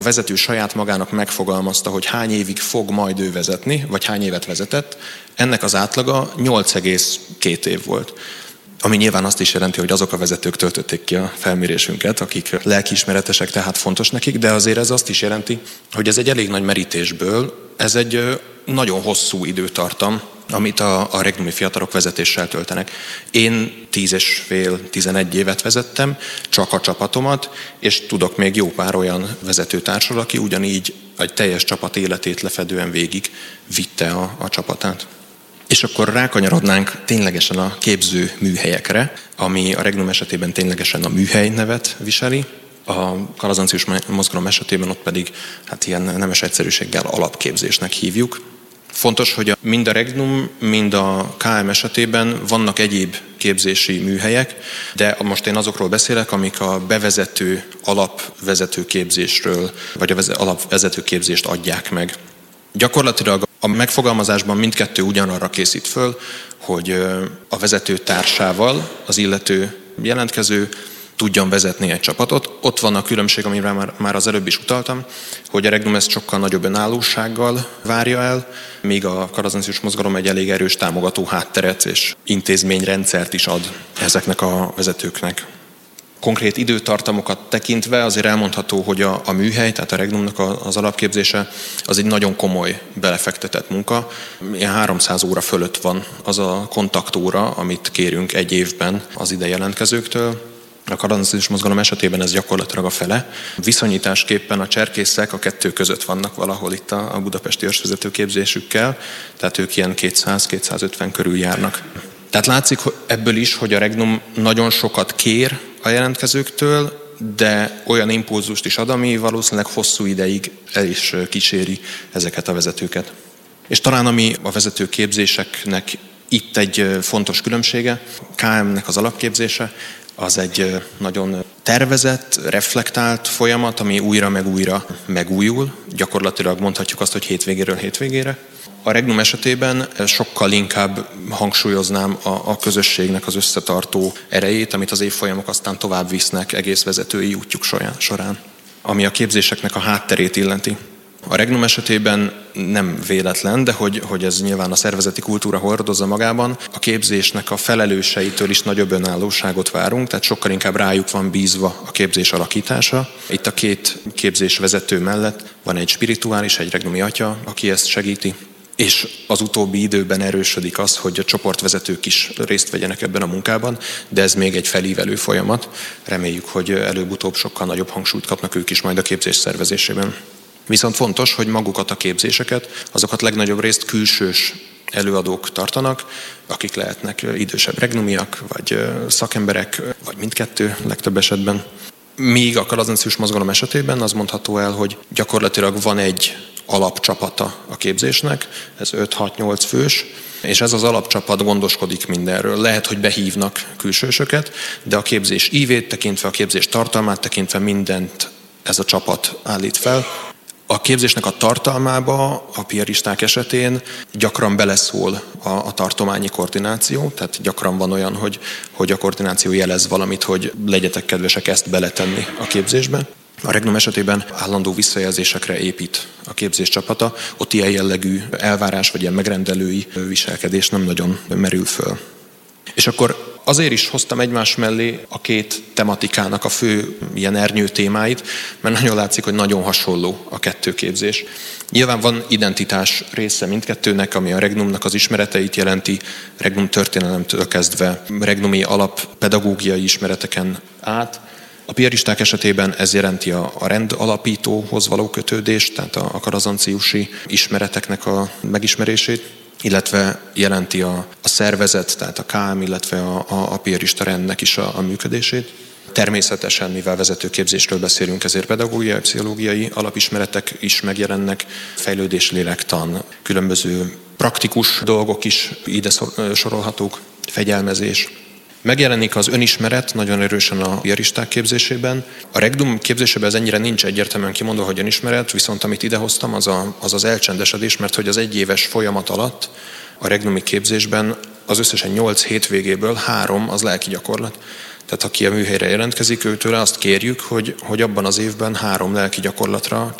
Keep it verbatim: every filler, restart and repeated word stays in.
A vezető saját magának megfogalmazta, hogy hány évig fog majd ő vezetni, vagy hány évet vezetett. Ennek az átlaga nyolc egész két év volt. Ami nyilván azt is jelenti, hogy azok a vezetők töltötték ki a felmérésünket, akik lelkiismeretesek, tehát fontos nekik, de azért ez azt is jelenti, hogy ez egy elég nagy merítésből, ez egy nagyon hosszú időtartam, amit a, a regnumi fiatalok vezetéssel töltenek. Én tíz és fél, tizenegy évet vezettem, csak a csapatomat, és tudok még jó pár olyan vezetőtársról, aki ugyanígy egy teljes csapat életét lefedően végig vitte a, a csapatát. És akkor rákanyarodnánk ténylegesen a képző műhelyekre, ami a regnum esetében ténylegesen a műhely nevet viseli, a kalazancius mozgalom esetében ott pedig hát ilyen nemes egyszerűséggel alapképzésnek hívjuk. Fontos, hogy mind a regnum, mind a ká em esetében vannak egyéb képzési műhelyek, de most én azokról beszélek, amik a bevezető alapvezetőképzésről, vagy az alapvezetőképzést adják meg. Gyakorlatilag a megfogalmazásban mindkettő ugyanarra készít föl, hogy a vezető társával az illető jelentkező tudjon vezetni egy csapatot. Ott van a különbség, amire már, már az előbb is utaltam, hogy a regnum ezt sokkal nagyobb önállósággal várja el, míg a kalazancius mozgalom egy elég erős támogató hátteret és intézményrendszert is ad ezeknek a vezetőknek. Konkrét időtartamokat tekintve azért elmondható, hogy a, a műhely, tehát a regnumnak a, az alapképzése, az egy nagyon komoly belefektetett munka. Ilyen háromszáz óra fölött van az a kontaktóra, amit kérünk egy évben az ide jelentkezőktől. A kalazancius mozgalom esetében ez gyakorlatilag a fele. Viszonyításképpen a cserkészek a kettő között vannak valahol itt a, a budapesti őrsvezető képzésükkel, tehát ők ilyen kétszáz-kétszázötven körül járnak. Tehát látszik ebből is, hogy a regnum nagyon sokat kér a jelentkezőktől, de olyan impulzust is ad, ami valószínűleg hosszú ideig el is kíséri ezeket a vezetőket. És talán ami a vezetőképzéseknek itt egy fontos különbsége, ká em-nek az alapképzése, az egy nagyon tervezett, reflektált folyamat, ami újra meg újra megújul. Gyakorlatilag mondhatjuk azt, hogy hétvégéről hétvégére. A regnum esetében sokkal inkább hangsúlyoznám a, a közösségnek az összetartó erejét, amit az évfolyamok aztán tovább visznek egész vezetői útjuk során, ami a képzéseknek a hátterét illeti. A regnum esetében nem véletlen, de hogy, hogy ez nyilván a szervezeti kultúra hordozza magában, a képzésnek a felelőseitől is nagyobb önállóságot várunk, tehát sokkal inkább rájuk van bízva a képzés alakítása. Itt a két képzés vezető mellett van egy spirituális, egy regnumi atya, aki ezt segíti, és az utóbbi időben erősödik az, hogy a csoportvezetők is részt vegyenek ebben a munkában, de ez még egy felívelő folyamat. Reméljük, hogy előbb-utóbb sokkal nagyobb hangsúlyt kapnak ők is majd a képzés szervezésében. Viszont fontos, hogy magukat a képzéseket, azokat legnagyobb részt külsős előadók tartanak, akik lehetnek idősebb regnumiak, vagy szakemberek, vagy mindkettő legtöbb esetben. Míg a kalazancius mozgalom esetében az mondható el, hogy gyakorlatilag van egy alapcsapata a képzésnek, ez öt-hat-nyolc fős, és ez az alapcsapat gondoskodik mindenről. Lehet, hogy behívnak külsősöket, de a képzés ívét tekintve, a képzés tartalmát tekintve mindent ez a csapat állít fel. A képzésnek a tartalmába a piaristák esetén gyakran beleszól a, a tartományi koordináció, tehát gyakran van olyan, hogy, hogy a koordináció jelez valamit, hogy legyetek kedvesek ezt beletenni a képzésbe. A regnum esetében állandó visszajelzésekre épít a képzés csapata, ott ilyen jellegű elvárás vagy ilyen megrendelői viselkedés nem nagyon merül föl. És akkor azért is hoztam egymás mellé a két tematikának a fő ilyen ernyő témáit, mert nagyon látszik, hogy nagyon hasonló a kettő képzés. Nyilván van identitás része mindkettőnek, ami a regnumnak az ismereteit jelenti, regnum történelemtől kezdve, regnumi alappedagógiai ismereteken át. A piaristák esetében ez jelenti a, a rend alapítóhoz való kötődést, tehát a, a kalazanciusi ismereteknek a megismerését, illetve jelenti a, a szervezet, tehát a ká em, illetve a, a, a piarista rendnek is a, a működését. Természetesen, mivel vezetőképzésről beszélünk, ezért pedagógiai, pszichológiai alapismeretek is megjelennek, fejlődés, lélektan, különböző praktikus dolgok is ide sorolhatók, fegyelmezés. Megjelenik az önismeret nagyon erősen a piaristák képzésében. A regnum képzésében ez ennyire nincs egyértelműen kimondva, hogy önismeret, viszont amit idehoztam, az, a, az az elcsendesedés, mert hogy az egyéves folyamat alatt a regnumi képzésben az összesen nyolc hétvégéből három az lelki gyakorlat. Tehát aki a műhelyre jelentkezik, őtőle azt kérjük, hogy, hogy abban az évben három lelki gyakorlatra